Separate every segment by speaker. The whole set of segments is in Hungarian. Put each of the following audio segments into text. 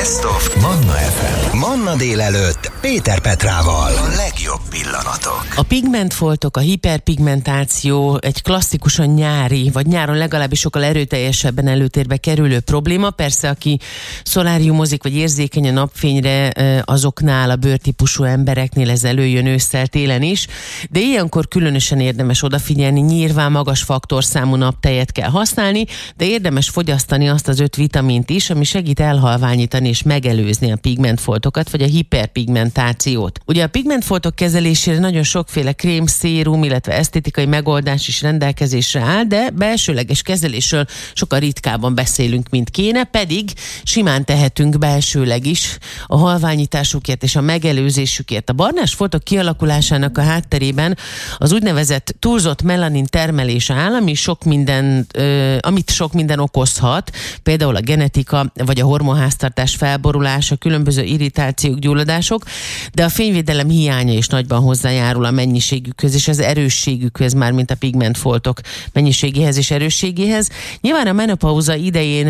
Speaker 1: Best of Manna FM. Manna délelőtt Péter Petrával. A legjobb pillanatok.
Speaker 2: A pigmentfoltok, a hiperpigmentáció egy klasszikusan nyári, vagy nyáron legalábbis sokkal erőteljesebben előtérbe kerülő probléma. Persze, aki szoláriumozik, vagy érzékeny a napfényre, azoknál, a bőrtípusú embereknél ez előjön ősszel, télen is. De ilyenkor különösen érdemes odafigyelni, nyilván magas faktorszámú naptejet kell használni, de érdemes fogyasztani azt az 5 vitamint is, ami segít elhalványítani és megelőzni a pigmentfoltokat, vagy a hiperpigmentációt. Ugye a pigmentfoltok kezelésére nagyon sokféle krém, szérum, illetve esztétikai megoldás is rendelkezésre áll, de belsőleges kezelésről sokkal ritkábban beszélünk, mint kéne, pedig simán tehetünk belsőleg is a halványításukért és a megelőzésükért. A barnás foltok kialakulásának a hátterében az úgynevezett túlzott melanin termelés áll, amit sok minden okozhat, például a genetika, vagy a hormonháztartás felborulása, különböző irritációk, gyulladások, de a fényvédelem hiánya is nagyban hozzájárul a mennyiségükhöz és az erősségükhöz, mármint a pigmentfoltok mennyiségéhez és erősségéhez. Nyilván a menopauza idején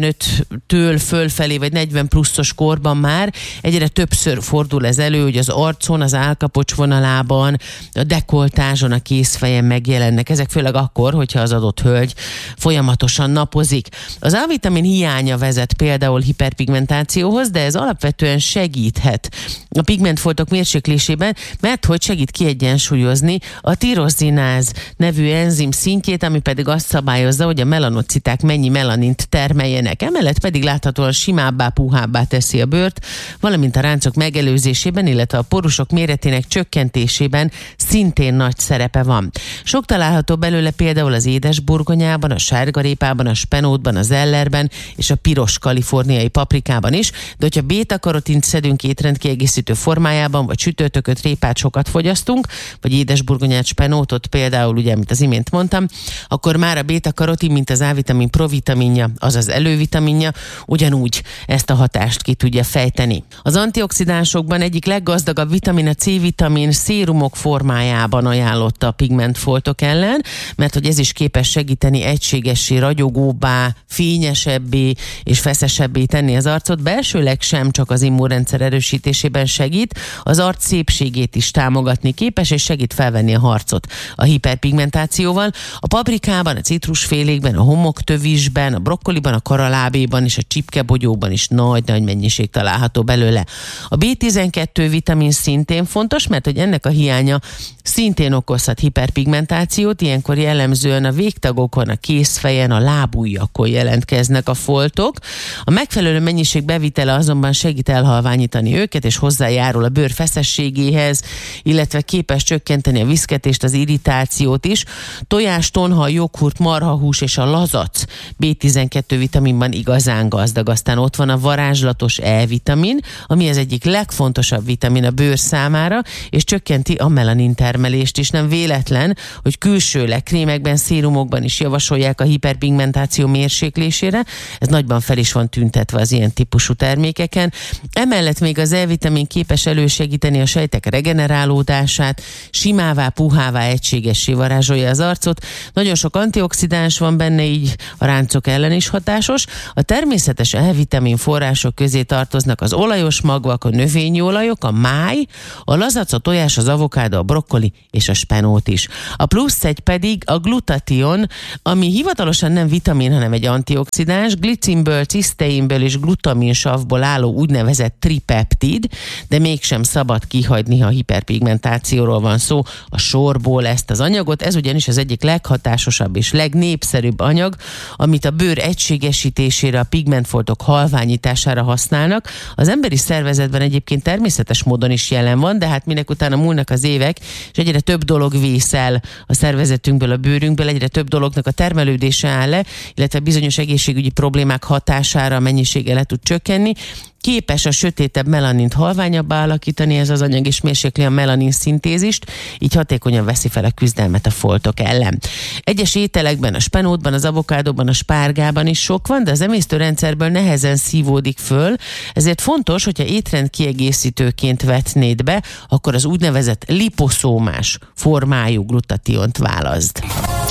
Speaker 2: 45-től fölfelé, vagy 40 pluszos korban már egyre többször fordul ez elő, hogy az arcon, az állkapocs vonalában, a dekoltázson, a kézfejen megjelennek. Ezek főleg akkor, hogyha az adott hölgy folyamatosan napozik. Az A-vitamin hiánya vezet például hiperpigmentációhoz, de ez alapvetően segíthet a pigmentfoltok mérséklésében, mert hogy segít kiegyensúlyozni a tirozináz nevű enzim szintjét, ami pedig azt szabályozza, hogy a melanociták mennyi melanint termeljenek. Emellett pedig láthatóan simábbá, puhábbá teszi a bőrt, valamint a ráncok megelőzésében, illetve a porusok méretének csökkentésében szintén nagy szerepe van. Sok található belőle például az édesburgonyában, a sárgarépában, a spenótban, az ellerben és a piros kaliforniai paprikában is, de hogyha béta-karotint szedünk étrendkiegészítő formájában, vagy sütőtököt, répát sokat fogyasztunk, vagy édesburgonyát, spenótot például, ugye, amit az imént mondtam, akkor már a béta-karotin, mint az A-vitamin provitaminja, azaz elővitaminja, ugyanúgy ezt a hatást ki tudja fejteni. Az antioxidánsokban egyik leggazdagabb vitamin a C-vitamin szérumok formájában ajánlott a pigmentfoltok ellen, mert hogy ez is képes segíteni egységessé, ragyogóbbá, fényesebbé és feszesebbé tenni az arcot, belsőleg sem csak az immunrendszer erősítésében segít, az arc szépségét is támogatni képes, és segít felvenni a harcot a hiperpigmentációval. A paprikában, a citrusfélékben, a homoktövisben, a brokkoliban, a karalábéban és a csipkebogyóban is nagy-nagy mennyiség található belőle. A B12 vitamin szintén fontos, mert hogy ennek a hiánya szintén okozhat hiperpigmentációt, ilyenkor jellemzően a végtagokon, a kézfejen, a lábujjakon jelentkeznek a foltok. A megfelelő mennyiség bevitele azonban segít elhalványítani őket, és hozzájárul a bőr feszességéhez, illetve képes csökkenteni a viszketést, az irritációt is. Tojás, tonhal, joghurt, marhahús és a lazac B12 vitaminban igazán gazdag. Aztán ott van a varázslatos E-vitamin, ami az egyik legfontosabb vitamin a bőr számára, és csökkenti a melanin termelést is. Nem véletlen, hogy külsőleg krémekben, szérumokban is javasolják a hiperpigmentáció mérséklésére. Ez nagyban fel is van tüntetve az ilyen típusú termékeken. Emellett még az E-vitamin képes elősegíteni a sejtek regenerálódását, simává, puhává, egységessé varázsolja az arcot. Nagyon sok antioxidáns van benne, így a ráncok ellen is hatásos. A természetes E-vitamin források közé tartoznak az olajos magvak, a növényi olajok, a máj, a lazac, a tojás, az avokádó, a brokkoli és a spenót is. A plusz egy pedig a glutathion, ami hivatalosan nem vitamin, hanem egy antioxidáns, glicinből, ciszteinből és glutaminsavból álló úgynevezett tripeptid, de mégsem szabad kihagyni, ha hiperpigmentációról van szó, a sorból ezt az anyagot. Ez ugyanis az egyik leghatásosabb és legnépszerűbb anyag, amit a bőr egységesítésére, a pigmentfoltok halványítására használnak. Az emberi szervezetben egyébként természetes módon is jelen van, de hát minek utána múlnak az évek, és egyre több dolog vészel a szervezetünkből, a bőrünkből, egyre több dolognak a termelődése áll le, illetve bizonyos egészségügyi problémák hatására a mennyisége le tud csökkenni. Képes a sötétebb melanint halványabbá alakítani ez az anyag, és mérsékli a melanin szintézist, így hatékonyan veszi fel a küzdelmet a foltok ellen. Egyes ételekben, a spenótban, az avokádóban, a spárgában is sok van, de az emésztőrendszerből nehezen szívódik föl, ezért fontos, hogyha étrendkiegészítőként vetnéd be, akkor az úgynevezett liposzómás formájú glutathiont válaszd.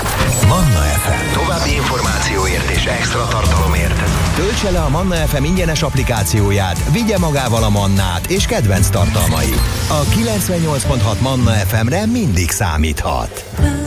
Speaker 1: Manna FM. További információért és extra tartalomért töltse le a Manna FM ingyenes applikációját, vigye magával a Mannát és kedvenc tartalmait. A 98.6 Manna FM-re mindig számíthat.